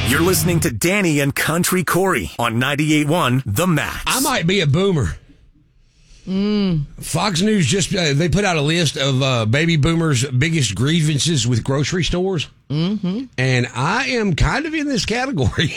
You're listening to Danny and Country Corey on 98.1 The Max. I might be a boomer. Fox News just they put out a list of baby boomers' biggest grievances with grocery stores. Mm-hmm. And I am kind of in this category.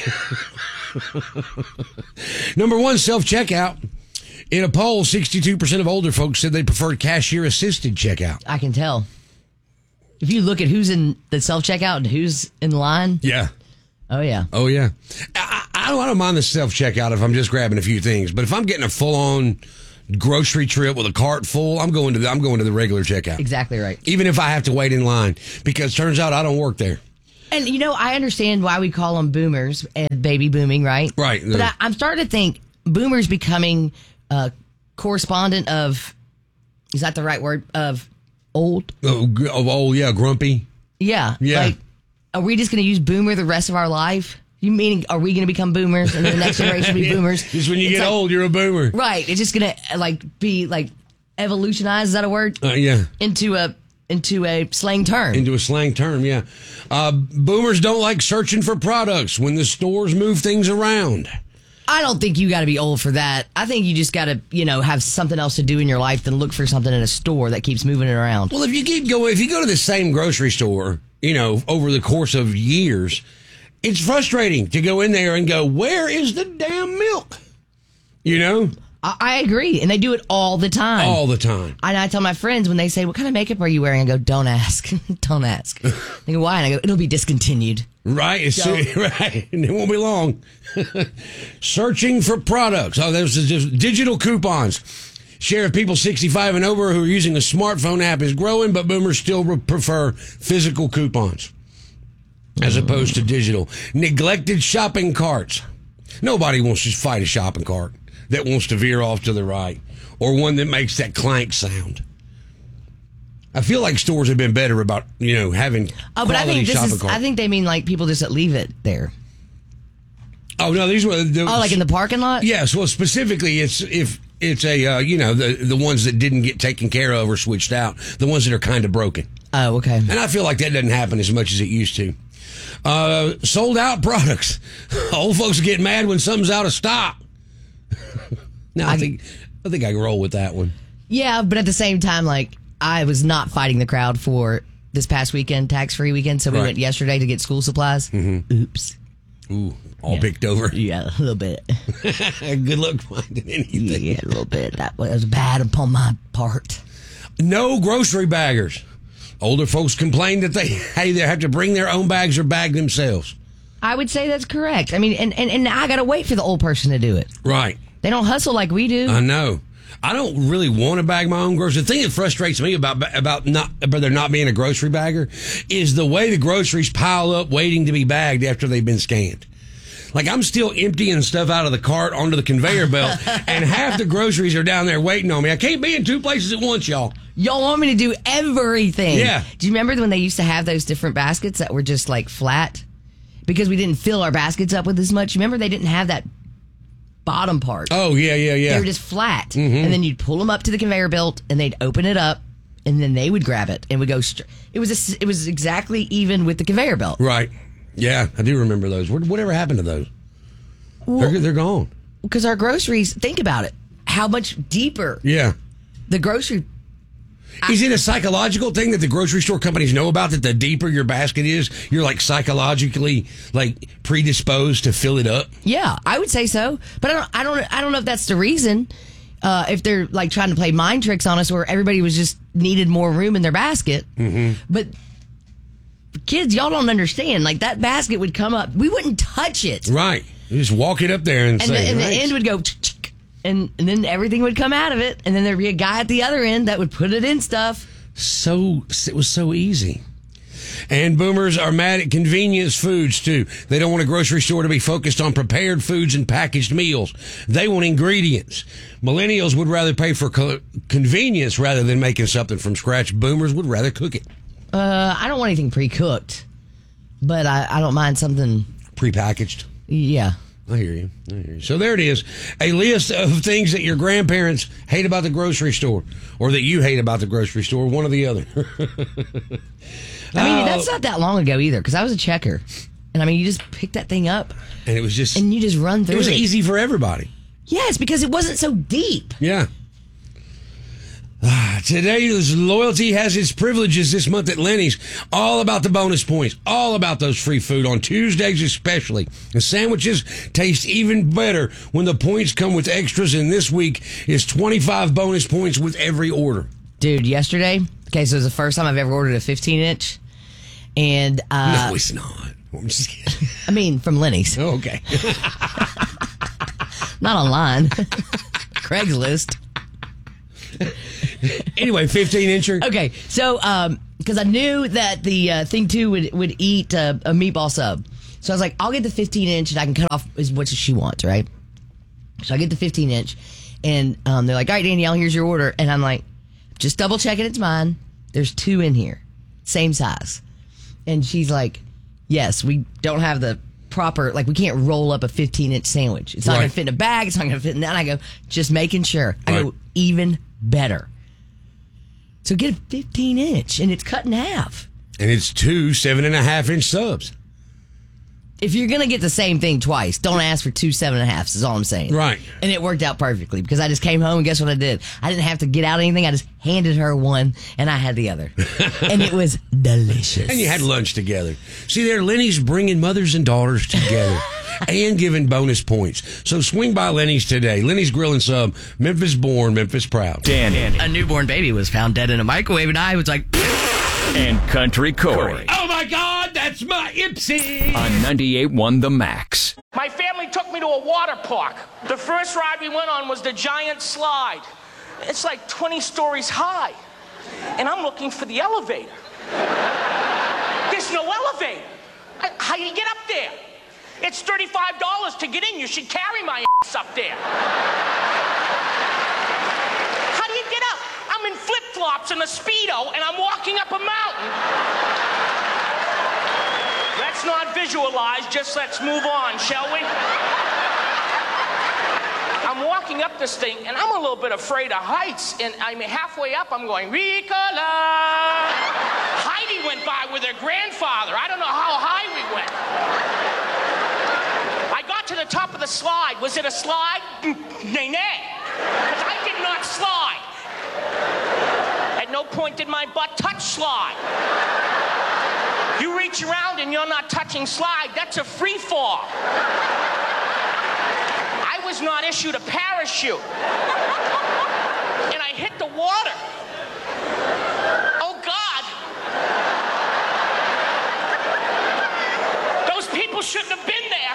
Number one, self-checkout. In a poll, 62% of older folks said they preferred cashier-assisted checkout. I can tell. If you look at who's in the self-checkout and who's in line. Yeah. Oh, yeah. Oh, yeah. I don't mind the self-checkout if I'm just grabbing a few things. But if I'm getting a full-on grocery trip with a cart full, I'm going to the regular checkout. Exactly right. Even if I have to wait in line, because turns out I don't work there. And, I understand why we call them boomers and baby booming, right? Right. But I'm starting to think boomers becoming a correspondent of, is that the right word, of old? Of old, yeah, grumpy. Yeah. Yeah. Like, are we just going to use boomer the rest of our life? You meaning, are we going to become boomers and the next generation will be boomers? Just when you get old, you're a boomer. Right. It's just going to be evolutionized, is that a word? Yeah. Into a slang term. Into a slang term, yeah. Boomers don't like searching for products when the stores move things around. I don't think you got to be old for that. I think you just got to, have something else to do in your life than look for something in a store that keeps moving it around. Well, if you go to the same grocery store, over the course of years, it's frustrating to go in there and go, where is the damn milk? I agree. And they do it all the time. All the time. And I tell my friends when they say, what kind of makeup are you wearing? I go, don't ask. Don't ask. They go, why? And I go, it'll be discontinued. Right. Right. And it won't be long. Searching for products. Oh, there's just digital coupons. Share of people 65 and over who are using a smartphone app is growing, but boomers still prefer physical coupons as opposed to digital. Neglected shopping carts. Nobody wants to fight a shopping cart that wants to veer off to the right or one that makes that clank sound. I feel like stores have been better about, having quality shopping carts. I think they mean people just leave it there. Oh, no, these were... like in the parking lot? Yes, well, specifically, it's the ones that didn't get taken care of or switched out, the ones that are kind of broken. Oh, okay. And I feel like that doesn't happen as much as it used to. Sold out products. Old folks get mad when something's out of stock. Now, I think I can roll with that one. Yeah, but at the same time, I was not fighting the crowd for this past weekend, tax-free weekend, so we went yesterday to get school supplies. Mm-hmm. Oops. Ooh, all picked over. Yeah, a little bit. Good luck finding anything. Yeah, a little bit. That was bad upon my part. No grocery baggers. Older folks complain that they have to bring their own bags or bag themselves. I would say that's correct. I mean, and I got to wait for the old person to do it. Right. They don't hustle like we do. I know. I don't really want to bag my own groceries. The thing that frustrates me about there not being a grocery bagger is the way the groceries pile up waiting to be bagged after they've been scanned. I'm still emptying stuff out of the cart onto the conveyor belt, and half the groceries are down there waiting on me. I can't be in two places at once, y'all. Y'all want me to do everything. Yeah. Do you remember when they used to have those different baskets that were just flat? Because we didn't fill our baskets up with as much. Remember they didn't have that bottom part. Oh, yeah. They were just flat. Mm-hmm. And then you'd pull them up to the conveyor belt, and they'd open it up, and then they would grab it, and would go straight. It was exactly even with the conveyor belt. Right. Yeah, I do remember those. Whatever happened to those? Well, they're gone. Because our groceries, think about it. How much deeper the grocery... Is it a psychological thing that the grocery store companies know about, that the deeper your basket is, you're psychologically predisposed to fill it up? Yeah, I would say so. But I don't know if that's the reason. If they're trying to play mind tricks on us, or everybody was just needed more room in their basket. Mm-hmm. But kids, y'all don't understand. That basket would come up, we wouldn't touch it. Right. You just walk it up there and say, the end would go, and then everything would come out of it, and then there'd be a guy at the other end that would put it in stuff. It was so easy. And boomers are mad at convenience foods, too. They don't want a grocery store to be focused on prepared foods and packaged meals. They want ingredients. Millennials would rather pay for convenience rather than making something from scratch. Boomers would rather cook it. I don't want anything pre-cooked, but I don't mind something... Prepackaged? Yeah. I hear you. So there it is. A list of things that your grandparents hate about the grocery store, or that you hate about the grocery store, one or the other. I mean, that's not that long ago either, because I was a checker. And I mean, you just pick that thing up. And it was just... And you just run through it. It was easy for everybody. Yes, because it wasn't so deep. Yeah. Today, loyalty has its privileges this month at Lenny's. All about the bonus points. All about those free food on Tuesdays especially. The sandwiches taste even better when the points come with extras. And this week is 25 bonus points with every order. Dude, yesterday, okay, so it was the first time I've ever ordered a 15-inch. And no, it's not. I'm just kidding. I mean, from Lenny's. Oh, okay. Not online. Craigslist. Anyway, 15-incher. Okay, so because I knew that the thing too would eat a meatball sub, so I was like, I'll get the 15-inch and I can cut off as much as she wants, right? So I get the 15-inch, and they're like, all right, Danielle, here's your order, and I'm like, just double checking it's mine. There's 2 in here, same size, and she's like, yes, we don't have the proper, like we can't roll up a 15-inch sandwich. It's not Right. going to fit in a bag. It's not going to fit in that. And I go, just making sure. I Right. go, even better. So get a 15-inch, and it's cut in half. And it's 2 7.5-inch subs. If you're going to get the same thing twice, don't ask for 2 7.5s, is all I'm saying. Right. And it worked out perfectly because I just came home and guess what I did? I didn't have to get out anything. I just handed her one and I had the other. And it was delicious. And you had lunch together. See there, Lenny's bringing mothers and daughters together and giving bonus points. So swing by Lenny's today. Lenny's Grill and Sub, Memphis born, Memphis proud. Danny A newborn baby was found dead in a microwave and I was like... and Country Corey Oh my God, that's my Ipsy! on 98.1 The Max. My family took me to a water park. The first ride we went on was the giant slide. It's like 20 stories high. And I'm looking for the elevator. There's no elevator. How do you get up there? It's $35 to get in. You should carry my ass up there. How do you get up? I'm in flip-flops and a Speedo, and I'm walking up a mountain. Let's not visualize, just let's move on, shall we? I'm walking up this thing, and I'm a little bit afraid of heights, and I'm halfway up, I'm going, Ricola! Heidi went by with her grandfather. I don't know how high we went. I got to the top of the slide. Was it a slide? Nay, nay. Because I did not slide. At no point did my butt touch slide. You reach around and you're not touching slide, that's a free fall. I was not issued a parachute. And I hit the water. Oh God. Those people shouldn't have been there.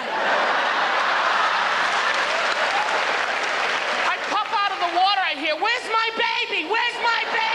I pop out of the water, I hear, where's my baby? Where's my baby?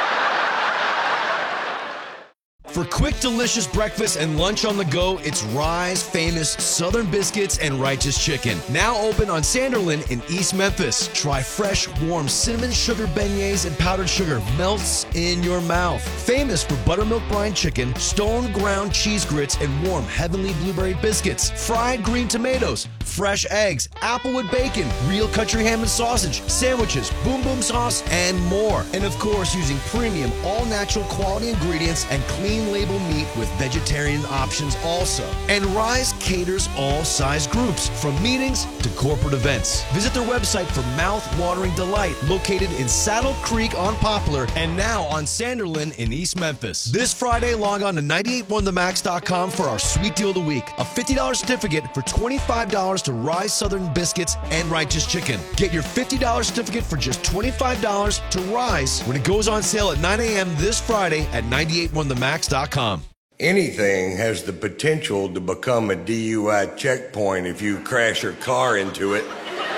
For quick, delicious breakfast and lunch on the go, it's Rye's famous Southern Biscuits and Righteous Chicken. Now open on Sanderlin in East Memphis. Try fresh, warm cinnamon sugar beignets and powdered sugar. Melts in your mouth. Famous for buttermilk brine chicken, stone ground cheese grits, and warm heavenly blueberry biscuits. Fried green tomatoes, fresh eggs, applewood bacon, real country ham and sausage, sandwiches, boom boom sauce, and more. And of course, using premium, all-natural quality ingredients and clean label meat with vegetarian options also. And Rise caters all size groups, from meetings to corporate events. Visit their website for mouth-watering delight, located in Saddle Creek on Poplar and now on Sanderlin in East Memphis. This Friday, log on to 981themax.com for our sweet deal of the week. A $50 certificate for $25 to Rise Southern Biscuits and Righteous Chicken. Get your $50 certificate for just $25 to Rise when it goes on sale at 9 a.m. this Friday at 981themax.com. Anything has the potential to become a DUI checkpoint if you crash your car into it.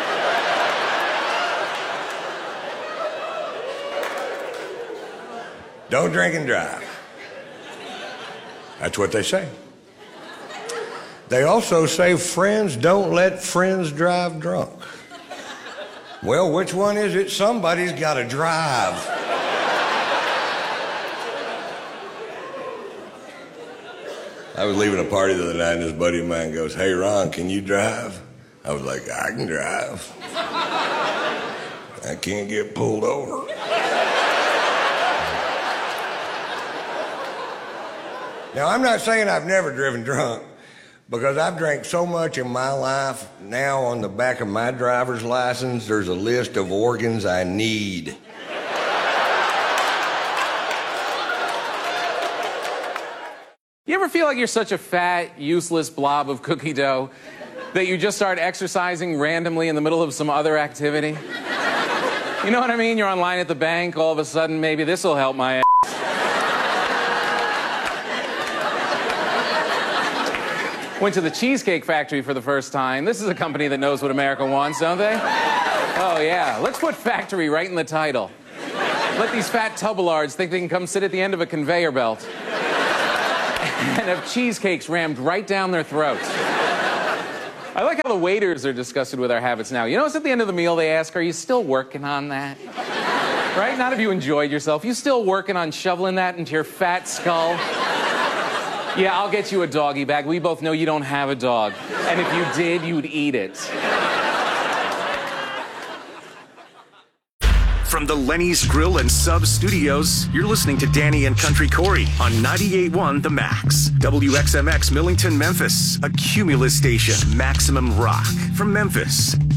Don't drink and drive. That's what they say. They also say friends don't let friends drive drunk. Well, which one is it? Somebody's got to drive. I was leaving a party the other night and this buddy of mine goes, "Hey, Ron, can you drive?" I was like, "I can drive. I can't get pulled over." Now, I'm not saying I've never driven drunk, Because I've drank so much in my life, now on the back of my driver's license, there's a list of organs I need. You ever feel like you're such a fat, useless blob of cookie dough that you just start exercising randomly in the middle of some other activity? You know what I mean? You're online at the bank, all of a sudden, maybe this will help my ass. Went to the Cheesecake Factory for the first time. This is a company that knows what America wants, don't they? Oh, yeah. Let's put factory right in the title. Let these fat tubelards think they can come sit at the end of a conveyor belt and have cheesecakes rammed right down their throats. I like how the waiters are disgusted with our habits now. You notice at the end of the meal they ask, are you still working on that? Right? Not if you enjoyed yourself. You still working on shoveling that into your fat skull? Yeah, I'll get you a doggy bag. We both know you don't have a dog. And if you did, you'd eat it. From the Lenny's Grill and Sub Studios, you're listening to Danny and Country Corey on 98.1 The Max. WXMX Millington, Memphis, a Cumulus station, Maximum Rock from Memphis.